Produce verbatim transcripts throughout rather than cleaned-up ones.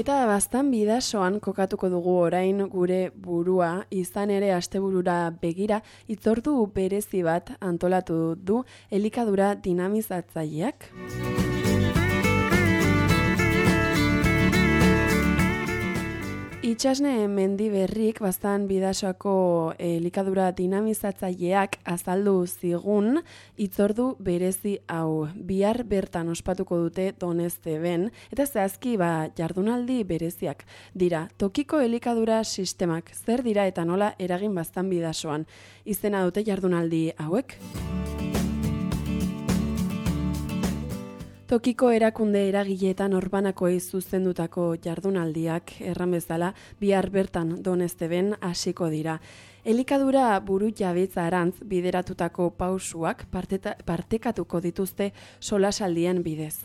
Eta Baztan Bidasoan kokatuko dugu orain gure burua, izan ere asteburura begira, hitzordu berezi bat antolatu du elikadura dinamizatzaileak. Itsasne Mendiberrik Baztan Bidasoako elikadura dinamizatzaileak azaldu zigun hitzordu berezi hau. Bihar bertan ospatuko dute Donesteben eta zehazki ba jardunaldi bereziak dira. Tokiko elikadura sistemak zer dira eta nola eragin Baztan Bidasoan. Izena dute jardunaldi hauek. Tokiko erakunde eragileetan orbanakoei zuzendutako jardunaldiak erran bezala bihar bertan Donesteben hasiko dira. Elikadura buru jabetza arantz bideratutako pausuak parteta, partekatuko dituzte solasaldien bidez.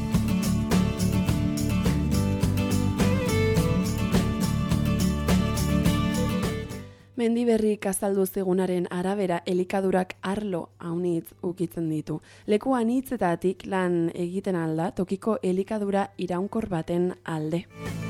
Mendiberrik azaldu zigunaren arabera elikadurak arlo haunitz ukitzen ditu. Leku anitzetatik lan egiten alda tokiko elikadura iraunkor baten alde.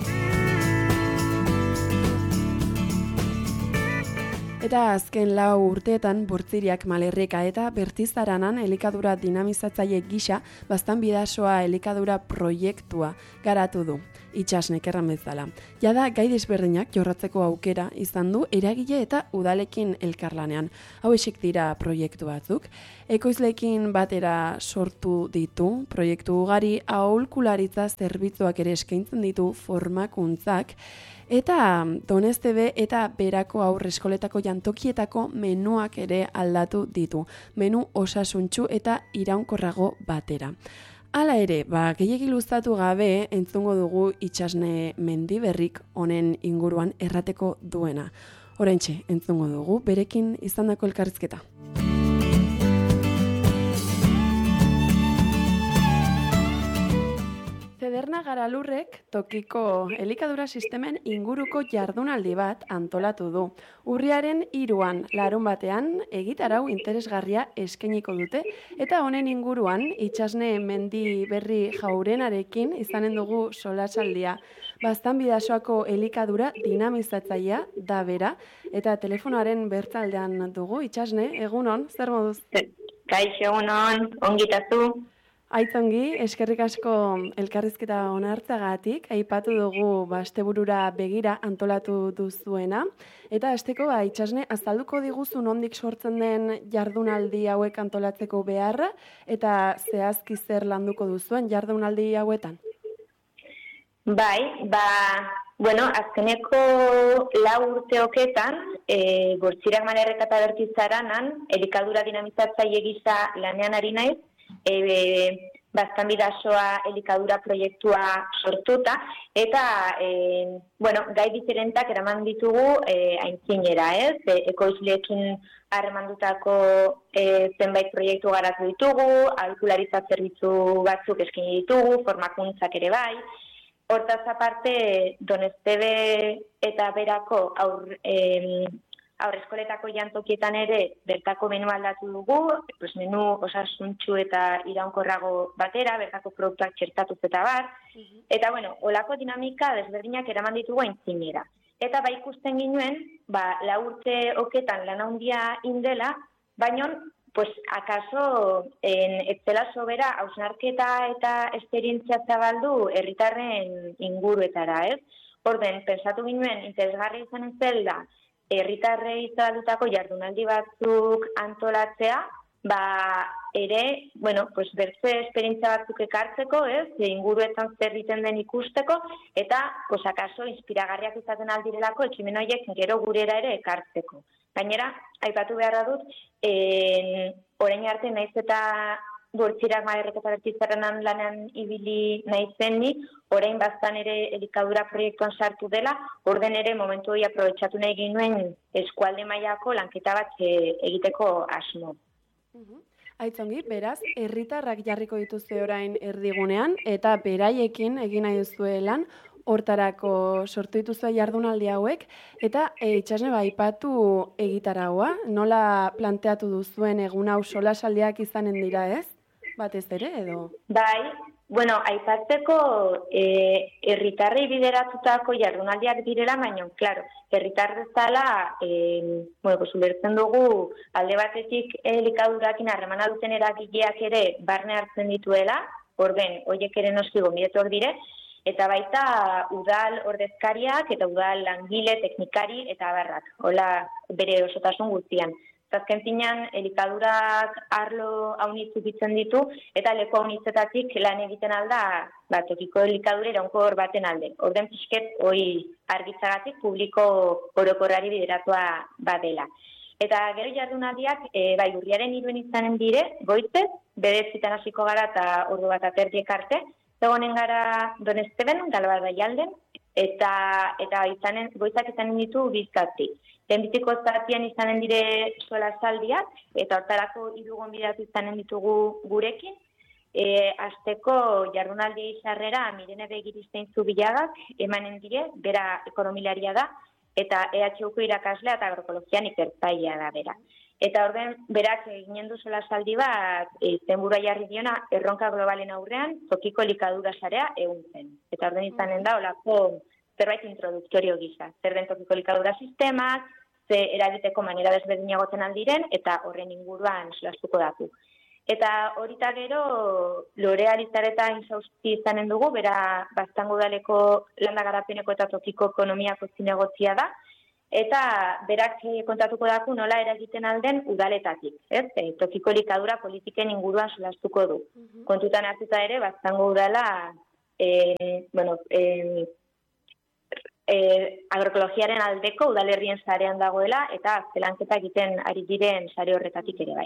Eta azken lau urteetan Bortziriak Malerreka eta Bertizaranan elikadura dinamizatzaile gisa Baztan Bidasoa elikadura proiektua garatu du. Itsasnek erran bezala. Jada gai desberdinak jorratzeko aukera izan du eragile eta udalekin elkarlanean. Hauexek dira proiektu batzuk. Ekoizleekin batera sortu ditu proiektu ugari, aholkularitza zerbitzuak ere eskaintzen ditu formakuntzak, eta Donestebe eta berako aurre eskoletako jantokietako menuak ere aldatu ditu. Menu osasuntsu eta iraunkorrago batera. Hala ere, ba, gehiegi luzatu gabe entzungo dugu Itsasne Mendiberrik honen inguruan errateko duena. Oraintxe, entzungo dugu berekin izandako elkarrizketa. Zederna Garalurrek tokiko elikadura sistemen inguruko jardunaldi bat antolatu du. Urriaren hiruan larun batean egitarau interesgarria eskainiko dute eta honen inguruan Itsasne Mendiberri Jaurenarekin izanen dugu solasaldia. Baztan Bidasoako elikadura dinamizatzailea da bera eta telefonoaren bertaldean dugu. Itsasne, egunon, zer moduz? Kaixo, egunon, ongitatu. Aitzongi, eskerrik asko elkarrizketa onartzagatik, aipatu dugu ba, asteburura begira antolatu duzuena. Eta asteko ba, Itsasne, azalduko diguzu nondik sortzen den jardunaldi hauek antolatzeko beharra, eta zehazki zer landuko duzuen jardunaldi hauetan? Bai, ba, bueno, azkeneko lau urteoketan, e, Bortziriak Malerreka eta Bertizaranan, elikadura dinamizatzaile gisa lanean ari naiz, E, Baztan Bidasoa elikadura proiektua sortuta eta e, bueno, gai diferentak eraman ditugu e, aintzinera, ez? E, ekoizleekin harremandutako e, zenbait proiektu garatu ditugu, aholkularitza zerbitzu batzuk eskaini ditugu, formakuntzak ere bai. Hortaz aparte, Donestebe eta berako aur e, Aurreskoletako jantokietan ere bertako menu aldatu dugu, pues menu osasuntsu eta iraunkorrago batera, bertako produktuak txertatuz eta bar. Uh-huh. Eta bueno, olako dinamika desberdinak eraman ditugu aintzinera. Eta bai ikusten ginuen, ba, lau urte oketan lan handia indela, baina, pues, akaso, en, etzela sobera hausnarketa eta esperientzia zabaldu herritarren inguruetara, ez? Orden, pensatu ginen, interesgarri izan zela, herritarrei zabaldutako jardunaldi batzuk antolatzea, ba ere, bueno, pues bertze esperientzia batzuk ekartzeko, ez, inguruetan zer egiten den ikusteko, eta, pues akaso, inspiragarriak izaten aldirelako ekimen horiek gero gurera ere ekartzeko. Gainera, aipatu beharra dut, en, orain arte naiz eta Bortziriak Malerreka eta Bertizaranan lanean ibili naizenni, orain Baztan ere elikadura proiektuan sartu dela, orden ere momentu hori aprobetxatu nahi ginuen eskualde mailako lanketa bat egiteko asmo. Uh-huh. Aitzongi, beraz, herritarrak jarriko dituzte orain erdigunean, eta beraiekin egin nahi duzue lan, hortarako sortu dituzue jardunaldi hauek, eta e, Itsasne aipatu egitaraua, nola planteatu duzuen egun hau solasaldiak izanen dira, ez? Batez ere, edo? Bai, Bueno, aipatzeko herritarrei e, bideratutako jardunaldiak direla, baina, claro, herritar bezala, e, bueno, pues, ulertzen dugu alde batetik elikadurakin harremana duten eragileak ere barne hartzen dituela, orden, horiek ere noski gonbidatuak dire, eta baita udal ordezkariak eta udal langile, teknikari eta abarrak, hola bere osotasun guztian. Azken finean, elikadurak arlo haunitzu bitzen ditu, eta leku haunitzetatik lan egiten alda, ba, tokiko elikadura iraunkor baten alde. Orden pixket, hoi argitzagatik publiko orokorrari bideratua badela. Eta gero jardunaldiak, e, bai, urriaren iruen izanen dire, goitzez, bedezitan hasiko gara eta ordu bat aterdiek arte, zegoenen gara Donesteben, Galbada Jalden, eta, eta izanen, goitzak izanen ditu bizkazti. Lehenbiziko zatian izanen dire sola saldiak, eta hortarako hiru gonbidatu izanen ditugu gurekin. E, Azteko jardunaldi sarrera Mirene Begiristeintzu Bilagak emanen dire, bera ekonomilaria da, eta E H Uko irakaslea eta agroekologian ikertzailea da bera. Eta orden, berak eginen du sola saldi bat, izenburua jarri diona, erronka globalen aurrean, tokiko elikadura sarea ehuntzen. Eta orden izanen da, olako zerbait introduktorio gisa. Zer den tokiko elikadura sistemak, ze eragiteko manera desberdinagoten aldiren, eta horren inguruan solastuko datu. Eta horita gero, Lorea Arizareta inzausti izanen dugu, bera Baztango udaleko landa garapeneko eta tokiko ekonomiako zinegotzia da, eta berak kontatuko daku nola eragiten alden udaletatik, ez? E, tokiko elikadura politiken inguruan solastuko du. Uh-huh. Kontutan hartuta ere, Baztango udala, e, bueno, e, E, agroekologiaren aldeko udalerrien sarean dagoela eta zelanketa egiten ari diren sare horretatik ere bai.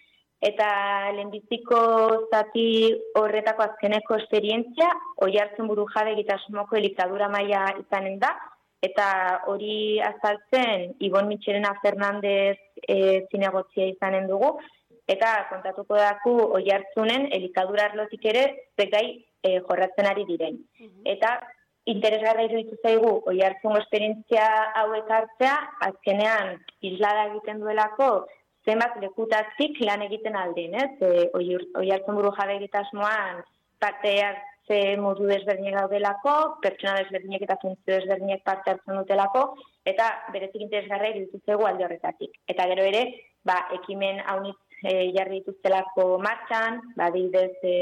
Eta lehenbiziko zati horretako azkeneko esperientzia, Oiartzun Burujabe egitasmoko elikadura maila izanen da, eta hori azaltzen Ibon Mitxelena Fernandez e, zinegotzia izanen dugu, eta kontatuko daku Oiartzunen elikadura arlotik ere zegai e, jorratzen ari diren. Eta interesgarra iruditu zaigu Oiartzungo esperientzia hauek hartzea, azkenean islada egiten duelako zenbat lekutatik lan egiten alden, ez? E, Oiartzun Burujabe egitasmoan parte hartze modu desberdinek daudelako, pertsona desberdinek eta funtzio desberdinek parte hartzen dutelako, eta berezik interesgarra iruditu zaigu alde horretatik. Eta gero ere, ba, ekimen haunitz e, jarri dituztelako martxan, ba, adibidez, e,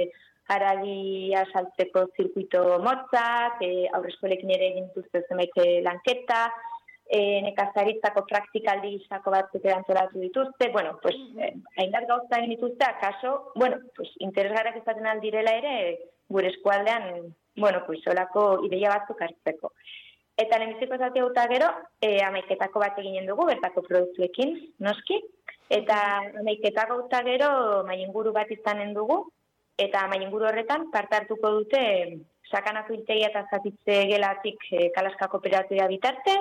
haragia saltzeko zirkuito motzak, e, aurreskolekin ere egin dituzte zenbait lanketa, e, nekazaritzako praktikaldi izako batzuk erantolatu dituzte, bueno, pues, eh, hainbat gauza egin dituzte, akaso, bueno, pues, interesgarrak izaten aldirela ere, gure eskualdean, bueno, pues, solako ideia batzuk hartzeko. Eta lehenbiziko zati hauta gero, e, amaiketako bat eginen dugu, bertako produktuekin, noski, eta amaiketako hauta gero, mailinguru bat izanen dugu, eta mailinguru horretan parte hartuko dute sakanako hiltegia eta zatitze gelatik e, Kalaska Kooperatiba bitarte,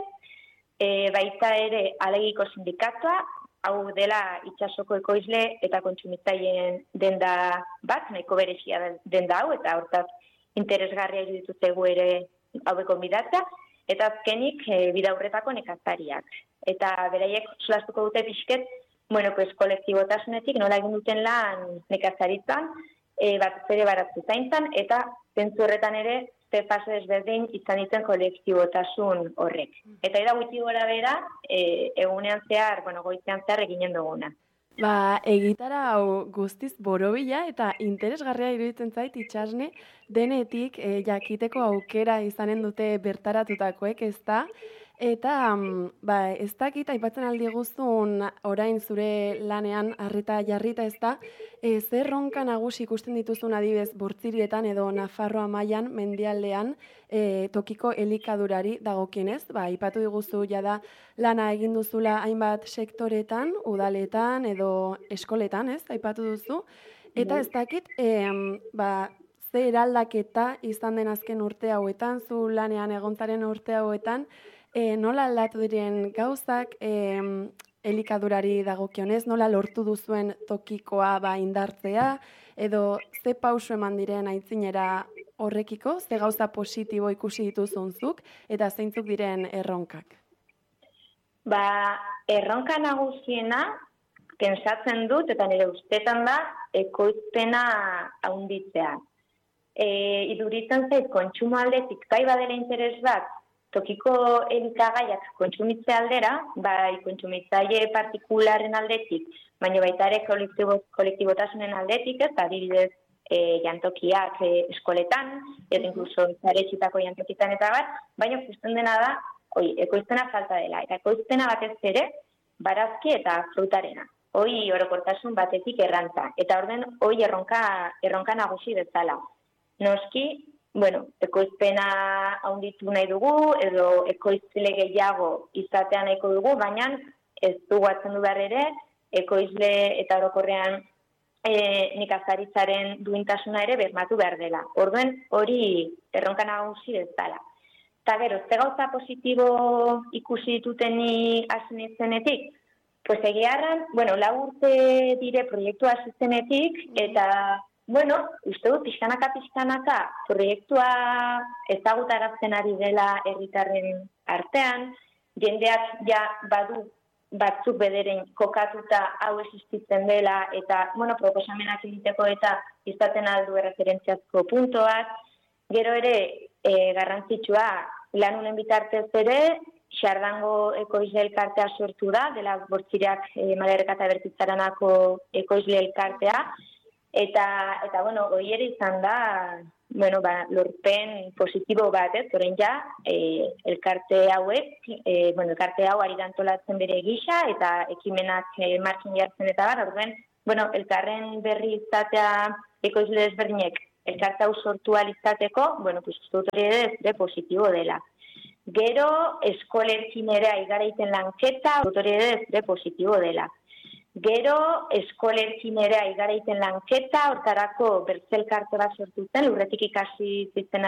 e, baita ere Alegiko sindikatua, hau dela itsasoko ekoizle eta kontsumitzaileen denda bat, nahiko berezia denda hau, eta hortaz interesgarria iruditu zaigu ere haueko bidatza, eta azkenik e, bidaurretako nekazariak. Eta beraiek solastuko dute pixket, bueno, pues, kolektibotasunetik nola egin duten lan nekazaritzan, E, bat ere baratzu zaintzan, eta zentzu horretan ere ze fase desberdin izan ditzen kolektibotasun horrek. Eta eda gutxi gora bera, e, egunean zehar, bueno, goizean zehar eginen duguna. Ba, egitara hau guztiz borobila eta interesgarria iruditzen zait itxasne denetik e, jakiteko aukera izanen dute bertaratutakoek, ez da? Eta, ba, ez dakit, aipatzen aldi guztun orain zure lanean harrita jarrita ez da, e, zer ronka nagusi ikusten dituzun adibez Bortzirietan edo Nafarroa mailan mendialdean e, tokiko elikadurari dagokienez, ba, aipatu diguzu jada lana egin duzula hainbat sektoretan, udaletan edo eskoletan, ez, aipatu duzu, eta ez dakit, e, ba, ze eraldaketa izan den azken urte hauetan, zu lanean egontzaren urte hauetan, E, nola aldatu diren gauzak e, elikadurari dagokionez, nola lortu duzuen tokikoa ba indartzea, edo ze pauso eman diren aitzinera horrekiko, ze gauza positibo ikusi dituzunzuk, eta zeintzuk diren erronkak? Ba, erronka nagusiena, pentsatzen dut, eta nire ustetan da, ekoizpena haunditzea. e, iduritzen zait kontsumo aldetik bai badela interes bat tokiko elikagaiak kontsumitze aldera, bai kontsumitzaile partikularen aldetik, baina baita ere kolektibo, kolektibotasunen aldetik, ez, adibidez, e, jantokiak e, eskoletan, edo inkluso zaretxitako jantokitan eta bat, baina ikusten dena da, oi, ekoizpena falta dela, eta ekoizpena batez ere, barazki eta frutarena. Hoi orokortasun batetik errantza, eta orden hoi erronka, erronka nagusi bezala. Noski, bueno, ekoizpena haunditu nahi dugu, edo ekoizle gehiago izatea nahiko dugu, baina ez dugu atzen du behar ere, ekoizle eta orokorrean e, nikazaritzaren duintasuna ere bermatu behar dela. Orduen hori erronka nagusi bezala. Eta gero, ze gauza positibo ikusi dituteni hasi nintzenetik? Pues egiarran, bueno, lau urte dire proiektua hasi zenetik, eta bueno, uste dut, pixkanaka-pixkanaka proiektua ezagutarazten ari dela herritarren artean, jendeak ja badu batzuk bederen kokatuta hau existitzen dela, eta, bueno, proposamenak egiteko eta izaten aldu erreferentziazko puntoak. Gero ere, e, garrantzitsua, lan unen bitartez ere, Xardango ekoizle elkartea sortu da, dela Bortzireak e, Malerreka eta Bertitzaranako ekoizle elkartea, Eta, eta bueno, hori ere izan da, bueno, ba, lorpen positibo bat, ez, orain ja, e, elkarte hauek, e, bueno, elkarte hau ari antolatzen bere gisa, eta ekimenak e, martxan jartzen eta bar, orduen, bueno, elkarren berri izatea ekoizle desberdinek, elkarte hau sortu izateko, bueno, pues, dut hori ere, ere positibo dela. Gero, eskolerkin ere aigareiten lanketa, dut hori ere, ere positibo dela. Gero, eskolerkin ere aigareiten lanketa, hortarako bertzelkarte bat sortu zen, lurretik ikasi zitzen